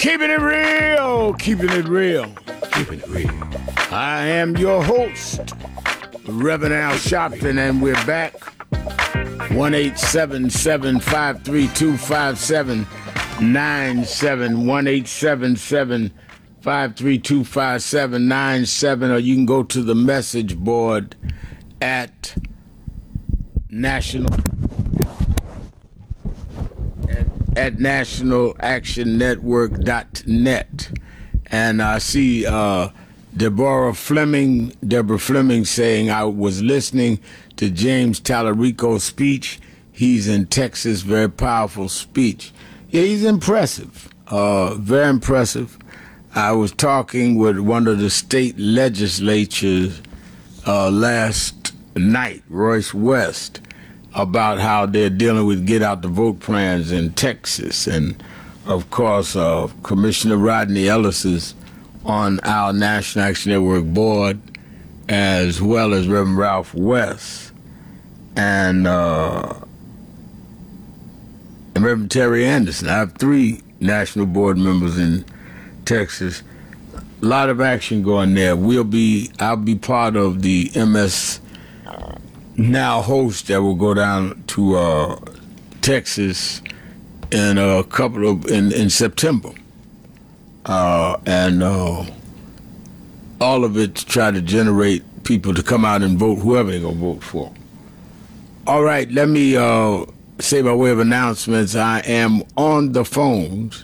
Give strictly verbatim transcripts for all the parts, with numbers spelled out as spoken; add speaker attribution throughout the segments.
Speaker 1: Keeping it real, keeping it real,
Speaker 2: Keeping it real.
Speaker 1: I am your host, Reverend Al Sharpton, and we're back. one eight seven seven, five three two, five seven nine seven. one eight seven seven, five three two, five seven nine seven. Or you can go to the message board at National at, at national action network dot net. And I see uh, Deborah Fleming, Deborah Fleming saying, I was listening to James Tallarico's speech. He's in Texas, very powerful speech. Yeah, he's impressive, uh, very impressive. I was talking with one of the state legislatures uh, last night, Royce West, about how they're dealing with get out the vote plans in Texas. And of course, uh, Commissioner Rodney Ellis is on our National Action Network board, as well as Reverend Ralph West and, uh, and Reverend Terry Anderson. I have three national board members in Texas. A lot of action going there. We'll be, I'll be part of the M S Now host that will go down to uh, Texas in a couple of in, in September, uh, and uh, all of it to try to generate people to come out and vote whoever they're gonna vote for. All right, let me uh, say by way of announcements, I am on the phones,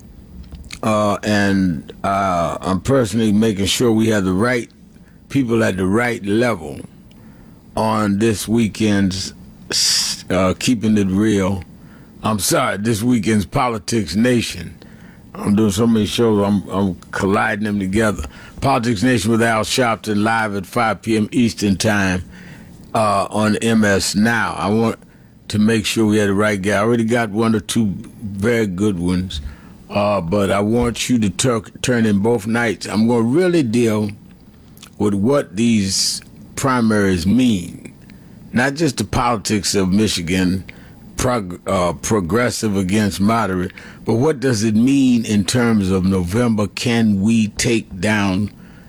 Speaker 1: uh, and uh, I'm personally making sure we have the right people at the right level on this weekend's uh, Keeping It Real. I'm sorry, this weekend's Politics Nation. I'm doing so many shows, I'm, I'm colliding them together. Politics Nation with Al Sharpton, live at five p.m. Eastern Time uh, on M S Now. I want to make sure we had the right guy. I already got one or two very good ones, uh, but I want you to tur- turn in both nights. I'm going to really deal with what these primaries mean, not just the politics of Michigan, prog- uh, progressive against moderate, but what does it mean in terms of November? Can we take down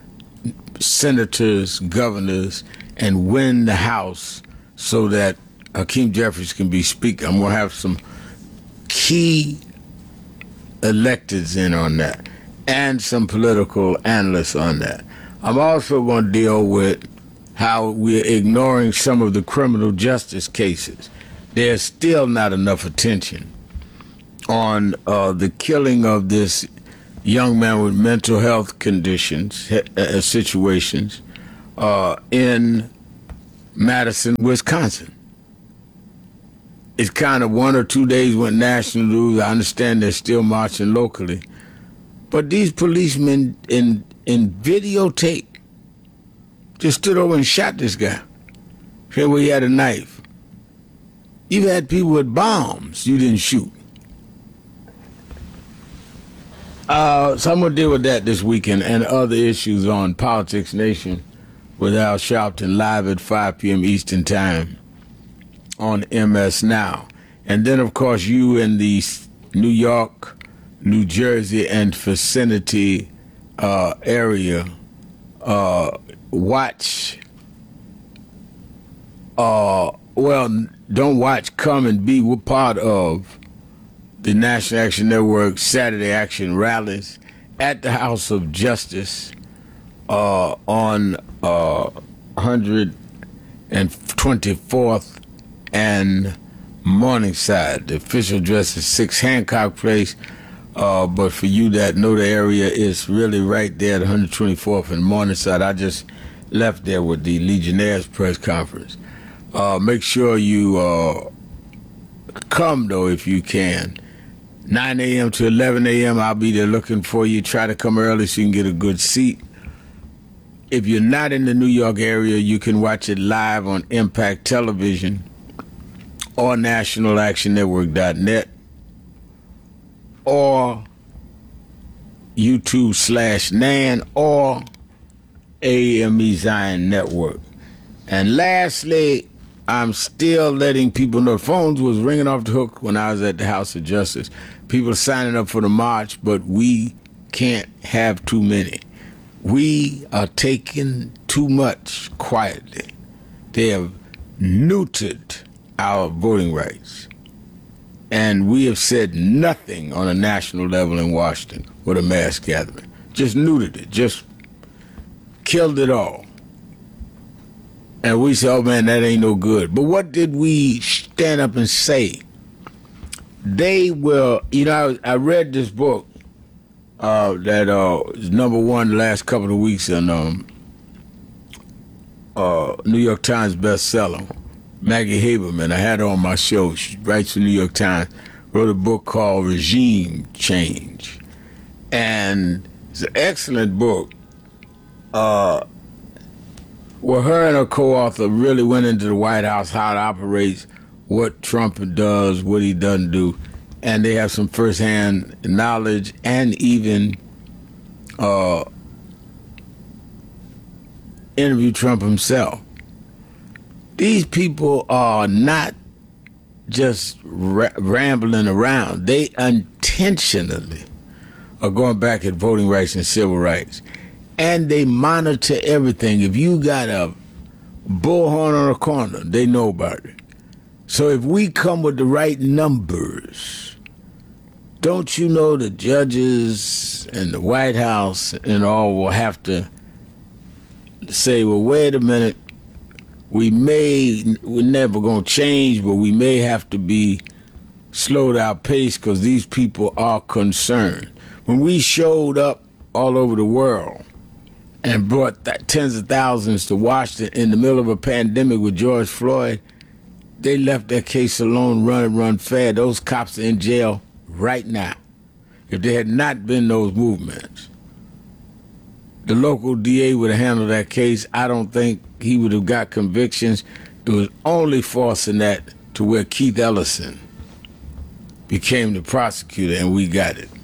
Speaker 1: senators, governors, and win the House so that Hakeem Jeffries can be Speaker? I'm going to have some key electeds in on that and some political analysts on that. I'm also going to deal with how we're ignoring some of the criminal justice cases. There's still not enough attention on uh, the killing of this young man with mental health conditions, uh, situations, uh, in Madison, Wisconsin. It's kind of one or two days went national news. I understand they're still marching locally. But these policemen in, in videotape just stood over and shot this guy. Here where he had a knife. You've had people with bombs you didn't shoot. Uh, so I'm going to deal with that this weekend and other issues on Politics Nation with Al Sharpton, live at five p.m. Eastern Time on M S Now. And then, of course, you in the New York, New Jersey, and vicinity uh, area, uh, watch, uh, well, don't watch, come and be part of the National Action Network Saturday Action rallies at the House of Justice uh, on uh, one hundred twenty-fourth and Morningside. The official address is six Hancock Place, uh, but for you that know the area, it's really right there at one hundred twenty-fourth and Morningside. I just left there with the Legionnaires press conference. Uh, make sure you uh, come, though, if you can. nine a.m. to eleven a.m., I'll be there looking for you. Try to come early so you can get a good seat. If you're not in the New York area, you can watch it live on Impact Television or national action network dot net or YouTube slash Nan or A M E Zion Network. And lastly, I'm still letting people know the phones was ringing off the hook when I was at the House of Justice. People are signing up for the march, but we can't have too many. We are taking too much quietly. They have neutered our voting rights. And we have said nothing on a national level in Washington with a mass gathering. Just neutered it, just killed it all. And we said, oh man, that ain't no good. But what did we stand up and say? They will, you know, I, I read this book uh, that uh, is number one the last couple of weeks in um, uh, New York Times bestseller. Maggie Haberman, I had her on my show. She writes for New York Times, wrote a book called Regime Change. And it's an excellent book. Uh, well, her and her co-author really went into the White House, how it operates, what Trump does, what he doesn't do. And they have some firsthand knowledge and even uh, interview Trump himself. These people are not just ra- rambling around. They intentionally are going back at voting rights and civil rights. And they monitor everything. If you got a bullhorn on a corner, they know about it. So if we come with the right numbers, don't you know the judges and the White House and all will have to say, well, wait a minute, we may, we're never going to change, but we may have to be slowed our pace because these people are concerned. When we showed up all over the world and brought that tens of thousands to Washington in the middle of a pandemic with George Floyd, they left that case alone, run and run fast. Those cops are in jail right now. If there had not been those movements, the local D A would have handled that case. I don't think he would have got convictions. It was only forcing that to where Keith Ellison became the prosecutor, and we got it.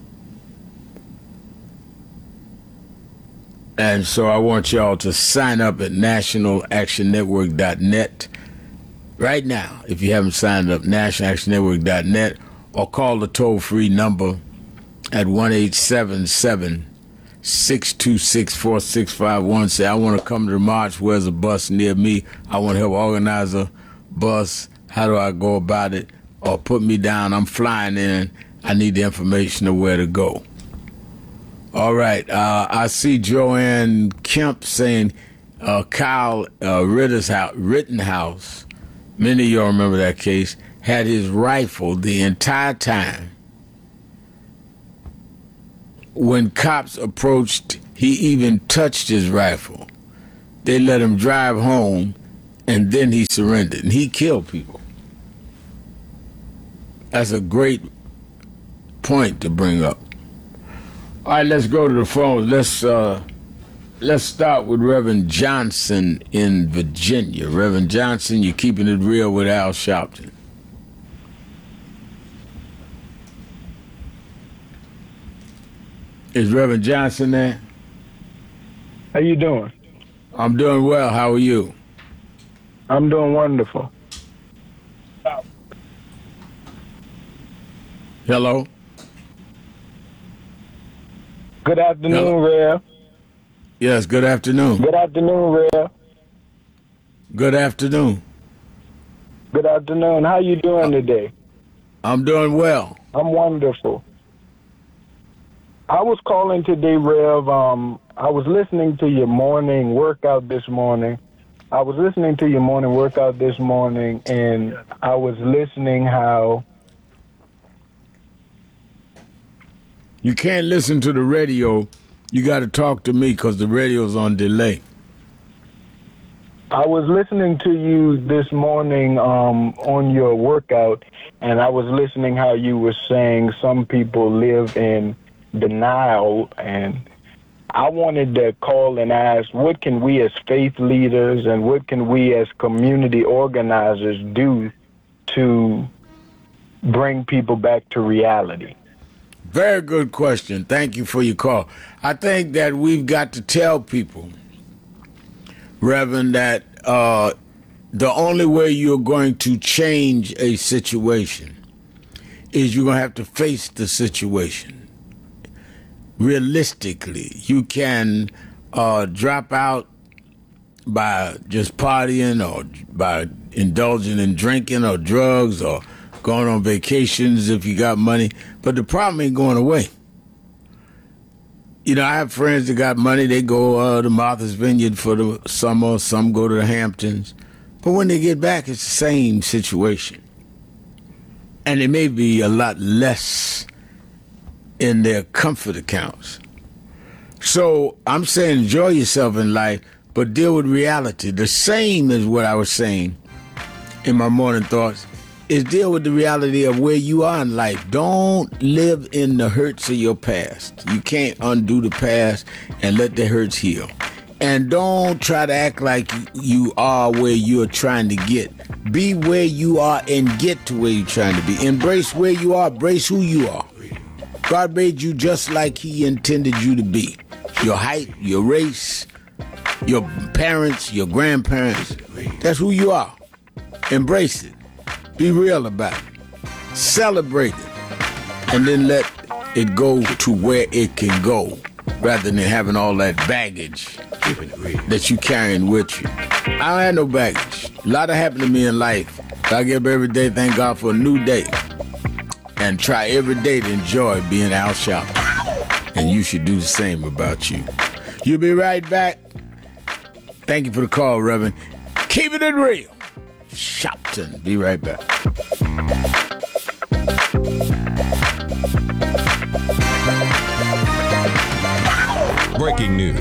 Speaker 1: And so I want y'all to sign up at national action network dot net right now, if you haven't signed up, national action network dot net, or call the toll-free number at one eight seven seven, six two six, four six five one. Say, I want to come to the march. Where's a bus near me? I want to help organize a bus. How do I go about it? Or put me down. I'm flying in. I need the information of where to go. All right. Uh, I see Joanne Kemp saying uh, Kyle uh, Rittenhouse, Rittenhouse, many of y'all remember that case, had his rifle the entire time. When cops approached, he even touched his rifle. They let him drive home, and then he surrendered, and he killed people. That's a great point to bring up. All right, let's go to the phone. Let's uh, let's start with Reverend Johnson in Virginia. Reverend Johnson, you're keeping it real with Al Sharpton. Is Reverend Johnson there?
Speaker 2: How you doing?
Speaker 1: I'm doing well. How are you?
Speaker 2: I'm doing wonderful.
Speaker 1: Hello?
Speaker 2: Good afternoon,
Speaker 1: Hello?
Speaker 2: Rev.
Speaker 1: Yes, good afternoon.
Speaker 2: Good afternoon, Rev.
Speaker 1: Good afternoon.
Speaker 2: Good afternoon. How you doing today?
Speaker 1: I'm doing well.
Speaker 2: I'm wonderful. I was calling today, Rev. Um, I was listening to your morning workout this morning. I was listening to your morning workout this morning, and I was listening how...
Speaker 1: You can't listen to the radio. You got to talk to me because the radio's on delay.
Speaker 2: I was listening to you this morning um, on your workout, and I was listening how you were saying some people live in denial, and I wanted to call and ask, what can we as faith leaders and what can we as community organizers do to bring people back to reality?
Speaker 1: Very good question. Thank you for your call. I think that we've got to tell people, Reverend, that uh, the only way you're going to change a situation is you're going to have to face the situation. Realistically, you can uh, drop out by just partying or by indulging in drinking or drugs or going on vacations if you got money, but the problem ain't going away. You know, I have friends that got money. They go uh, to Martha's Vineyard for the summer. Some go to the Hamptons. But when they get back, it's the same situation. And it may be a lot less in their comfort accounts. So I'm saying enjoy yourself in life, but deal with reality. The same as what I was saying in my morning thoughts is deal with the reality of where you are in life. Don't live in the hurts of your past. You can't undo the past and let the hurts heal. And don't try to act like you are where you're trying to get. Be where you are and get to where you're trying to be. Embrace where you are. Embrace who you are. God made you just like he intended you to be. Your height, your race, your parents, your grandparents. That's who you are. Embrace it. Be real about it. Celebrate it. And then let it go to where it can go, rather than having all that baggage that you carrying with you. I don't have no baggage. A lot happened to me in life. I get up every day, thank God for a new day. And try every day to enjoy being out shopping. And you should do the same about you. You'll be right back. Thank you for the call, Reverend. Keep it real. Shopton. Be right back.
Speaker 3: Breaking news.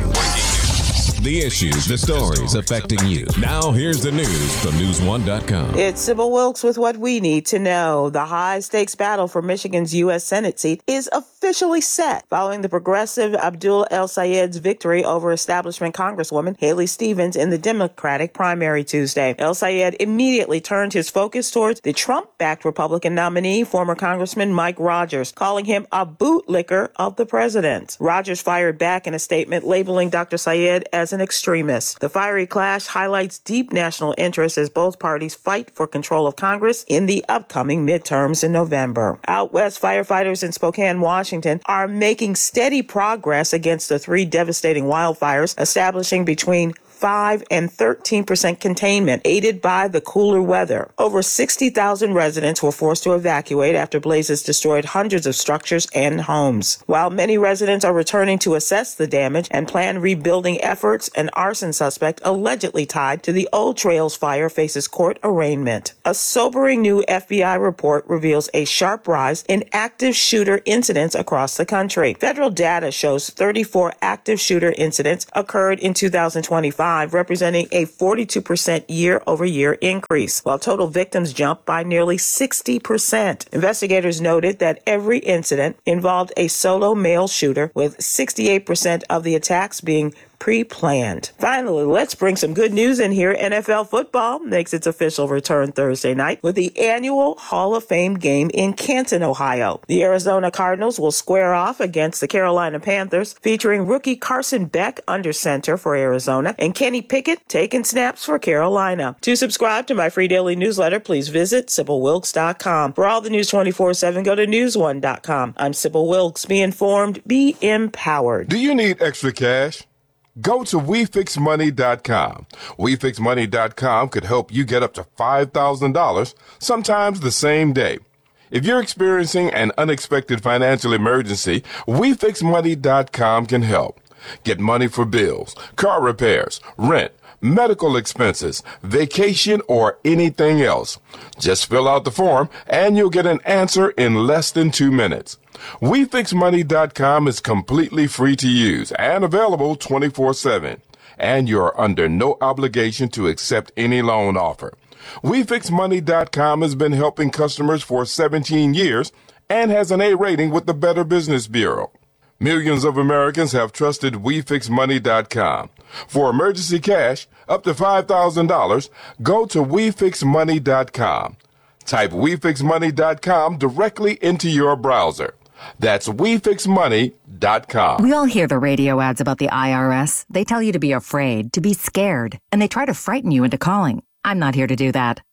Speaker 3: The issues, the stories affecting you. Now here's the news from news one dot com.
Speaker 4: It's Sybil Wilkes with what we need to know. The high-stakes battle for Michigan's U S Senate seat is officially set following the progressive Abdul El-Sayed's victory over establishment Congresswoman Haley Stevens in the Democratic primary Tuesday. El-Sayed immediately turned his focus towards the Trump-backed Republican nominee, former Congressman Mike Rogers, calling him a bootlicker of the president. Rogers fired back in a statement labeling Doctor Sayed as an extremist. The fiery clash highlights deep national interest as both parties fight for control of Congress in the upcoming midterms in November. Out west, firefighters in Spokane, Washington are making steady progress against the three devastating wildfires, establishing between five and thirteen percent containment, aided by the cooler weather. Over sixty thousand residents were forced to evacuate after blazes destroyed hundreds of structures and homes. While many residents are returning to assess the damage and plan rebuilding efforts, an arson suspect allegedly tied to the Old Trails fire faces court arraignment. A sobering new F B I report reveals a sharp rise in active shooter incidents across the country. Federal data shows thirty-four active shooter incidents occurred in two thousand twenty-five, representing a forty-two percent year-over-year increase, while total victims jumped by nearly sixty percent. Investigators noted that every incident involved a solo male shooter, with sixty-eight percent of the attacks being pre-planned. Finally, let's bring some good news in here. N F L football makes its official return Thursday night with the annual Hall of Fame game in Canton, Ohio. The Arizona Cardinals will square off against the Carolina Panthers, featuring rookie Carson Beck under center for Arizona and Kenny Pickett taking snaps for Carolina. To subscribe to my free daily newsletter, please visit Sybil Wilkes dot com. For all the news twenty-four seven, go to news one dot com. I'm Sybil Wilkes. Be informed, be empowered.
Speaker 5: Do you need extra cash? Go to we fix money dot com. we fix money dot com could help you get up to five thousand dollars, sometimes the same day. If you're experiencing an unexpected financial emergency, we fix money dot com can help. Get money for bills, car repairs, rent, medical expenses, vacation, or anything else. Just fill out the form and you'll get an answer in less than two minutes. we fix money dot com is completely free to use and available twenty-four seven. And you're under no obligation to accept any loan offer. we fix money dot com has been helping customers for seventeen years and has an A rating with the Better Business Bureau. Millions of Americans have trusted we fix money dot com. For emergency cash up to five thousand dollars, go to we fix money dot com. Type we fix money dot com directly into your browser. That's we fix money dot com.
Speaker 6: We all hear the radio ads about the I R S. They tell you to be afraid, to be scared, and they try to frighten you into calling. I'm not here to do that.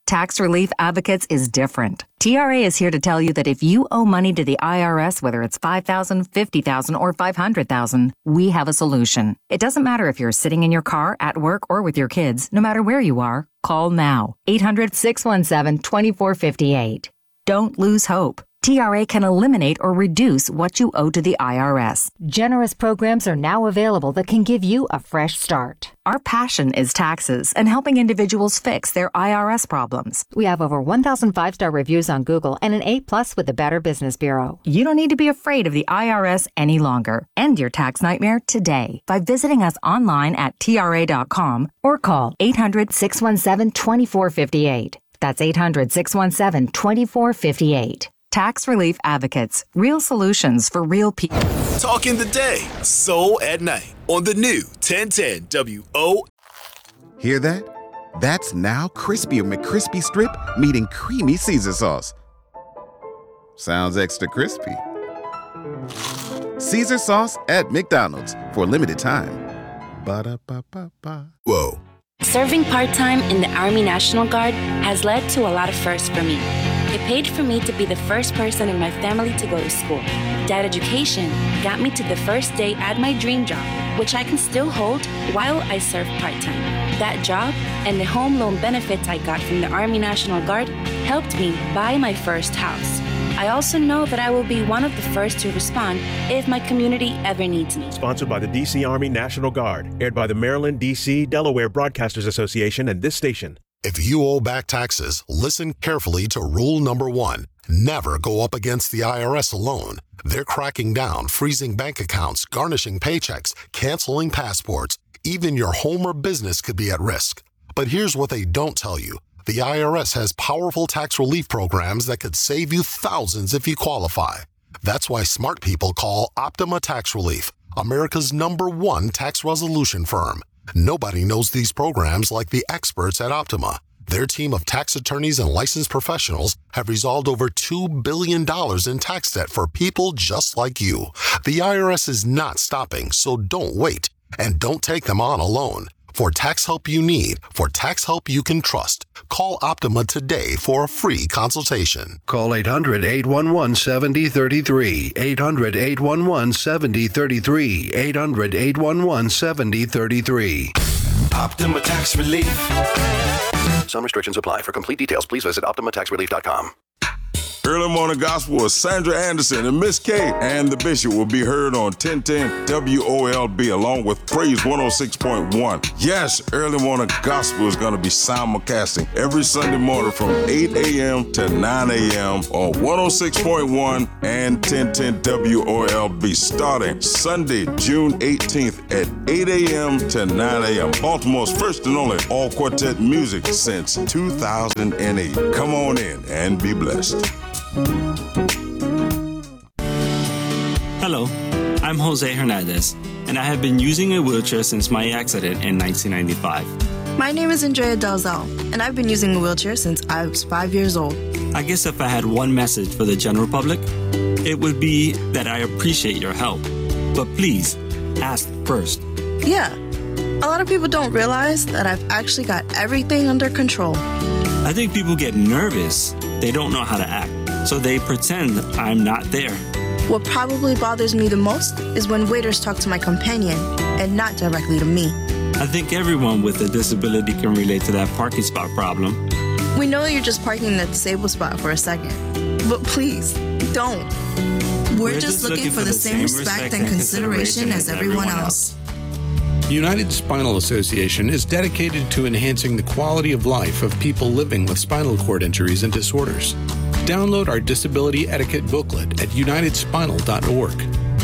Speaker 6: Tax Relief Advocates is different. T R A is here to tell you that if you owe money to the I R S, whether it's five thousand dollars, fifty thousand dollars, or five hundred thousand dollars, we have a solution. It doesn't matter if you're sitting in your car, at work, or with your kids. No matter where you are, call now. eight hundred, six one seven, two four five eight. Don't lose hope. T R A can eliminate or reduce what you owe to the I R S. Generous programs are now available that can give you a fresh start. Our passion is taxes and helping individuals fix their I R S problems. We have over one thousand five-star reviews on Google and an A plus with the Better Business Bureau. You don't need to be afraid of the I R S any longer. End your tax nightmare today by visiting us online at T R A dot com or call eight hundred, six one seven, two four five eight. That's eight hundred, six one seven, two four five eight. Tax Relief Advocates. Real solutions for real people.
Speaker 7: Talk in the day, soul at night. On the new ten ten W O.
Speaker 8: Hear that? That's now Crispy McCrispy Strip meeting Creamy Caesar Sauce. Sounds extra crispy. Caesar Sauce at McDonald's for a limited time. Ba-da-ba-ba-ba.
Speaker 7: Whoa.
Speaker 9: Serving part-time in the Army National Guard has led to a lot of firsts for me. It paid for me to be the first person in my family to go to school. That education got me to the first day at my dream job, which I can still hold while I serve part-time. That job and the home loan benefits I got from the Army National Guard helped me buy my first house. I also know that I will be one of the first to respond if my community ever needs me.
Speaker 10: Sponsored by the D C Army National Guard, aired by the Maryland, D C, Delaware Broadcasters Association and this station.
Speaker 11: If you owe back taxes, listen carefully to rule number one. Never go up against the I R S alone. They're cracking down, freezing bank accounts, garnishing paychecks, canceling passports. Even your home or business could be at risk. But here's what they don't tell you. The I R S has powerful tax relief programs that could save you thousands if you qualify. That's why smart people call Optima Tax Relief, America's number one tax resolution firm. Nobody knows these programs like the experts at Optima. Their team of tax attorneys and licensed professionals have resolved over two billion dollars in tax debt for people just like you. The I R S is not stopping, so don't wait. And don't take them on alone. For tax help you need, for tax help you can trust, call Optima today for a free consultation.
Speaker 12: Call eight hundred, eight one one, seven zero three three, eight hundred, eight one one, seven zero three three, eight hundred, eight one one, seven zero three three.
Speaker 7: Optima Tax Relief.
Speaker 13: Some restrictions apply. For complete details, please visit Optima Tax Relief dot com.
Speaker 5: Early Morning Gospel with Sandra Anderson and Miss K and the Bishop will be heard on ten ten W O L B along with Praise one oh six point one. Yes, Early Morning Gospel is going to be simulcasting every Sunday morning from eight a.m. to nine a.m. on one oh six point one and ten ten W O L B starting Sunday, June eighteenth at eight a.m. to nine a.m. Baltimore's first and only all-quartet music since two thousand eight. Come on in and be blessed.
Speaker 14: Hello, I'm Jose Hernandez, and I have been using a wheelchair since my accident in nineteen ninety-five.
Speaker 15: My name is Andrea Dalzell, and I've been using a wheelchair since I was five years old.
Speaker 14: I guess if I had one message for the general public, it would be that I appreciate your help. But please, ask first.
Speaker 15: Yeah, a lot of people don't realize that I've actually got everything under control.
Speaker 14: I think people get nervous. They don't know how to act, so they pretend I'm not there.
Speaker 15: What probably bothers me the most is when waiters talk to my companion and not directly to me.
Speaker 14: I think everyone with a disability can relate to that parking spot problem.
Speaker 15: We know you're just parking in the disabled spot for a second, but please, don't. We're, We're just, just looking, looking for the same respect and consideration as everyone else.
Speaker 16: The United Spinal Association is dedicated to enhancing the quality of life of people living with spinal cord injuries and disorders. Download our disability etiquette booklet at united spinal dot org.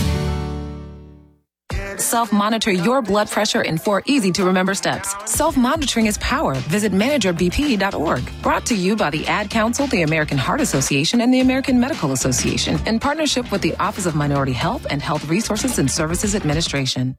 Speaker 17: Self-monitor your blood pressure in four easy-to-remember steps. Self-monitoring is power. Visit manager b p dot org. Brought to you by the Ad Council, the American Heart Association, and the American Medical Association in partnership with the Office of Minority Health and Health Resources and Services Administration.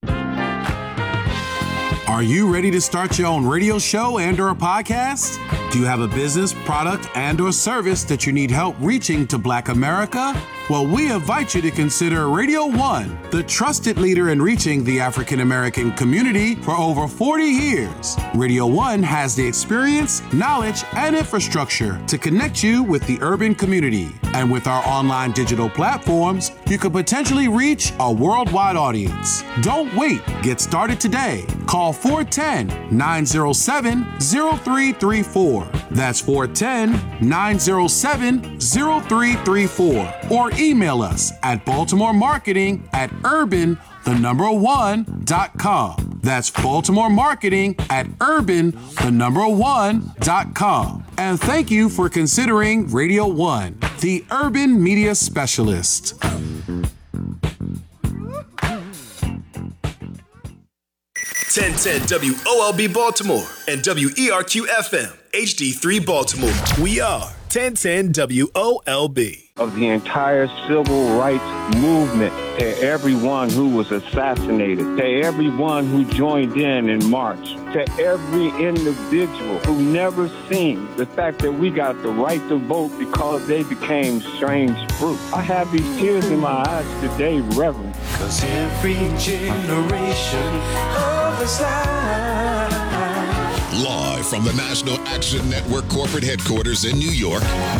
Speaker 18: Are you ready to start your own radio show and or a podcast? Do you have a business, product, and or service that you need help reaching to Black America? Well, we invite you to consider Radio One, the trusted leader in reaching the African American community for over forty years. Radio One has the experience, knowledge, and infrastructure to connect you with the urban community. And with our online digital platforms, you could potentially reach a worldwide audience. Don't wait. Get started today. Call four one zero, nine zero seven, zero three three four. That's four one zero, nine zero seven, zero three three four. Or email us at Baltimore Marketing at urban, the number one, dot com. That's Baltimore Marketing at urban, the number one, dot com. And thank you for considering Radio One, the urban media specialist.
Speaker 7: ten ten W O L B Baltimore and W E R Q F M H D three Baltimore. We are ten ten W O L B.
Speaker 19: Of the entire civil rights movement, to everyone who was assassinated, to everyone who joined in in March, to every individual who never seen the fact that we got the right to vote because they became strange fruit. I have these tears in my eyes today, Reverend.
Speaker 20: Cause every generation of us life.
Speaker 3: Live from the National Action Network corporate headquarters in New York,